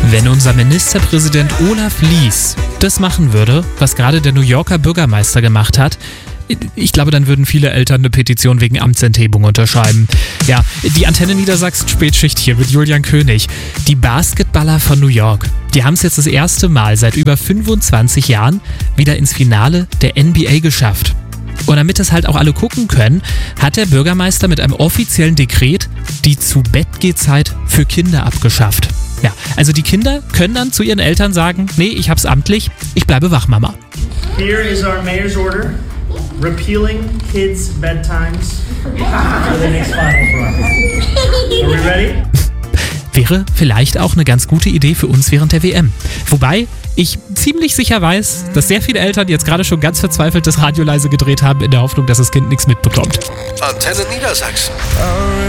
Wenn unser Ministerpräsident Olaf Lies das machen würde, was gerade der New Yorker Bürgermeister gemacht hat, ich glaube, dann würden viele Eltern eine Petition wegen Amtsenthebung unterschreiben. Ja, die Antenne Niedersachsen Spätschicht hier mit Julian König. Die Basketballer von New York, die haben es jetzt das erste Mal seit über 25 Jahren wieder ins Finale der NBA geschafft. Und damit das halt auch alle gucken können, hat der Bürgermeister mit einem offiziellen Dekret die Zu-Bett-Geh-Zeit für Kinder abgeschafft. Ja, also die Kinder können dann zu ihren Eltern sagen, nee, ich hab's amtlich, ich bleibe wach, Mama. Here is our mayor's order, repealing kids' bedtimes for the next Finals run. Are we ready? Wäre vielleicht auch eine ganz gute Idee für uns während der WM. Wobei ich ziemlich sicher weiß, dass sehr viele Eltern jetzt gerade schon ganz verzweifelt das Radio leise gedreht haben, in der Hoffnung, dass das Kind nichts mitbekommt. Antenne Niedersachsen.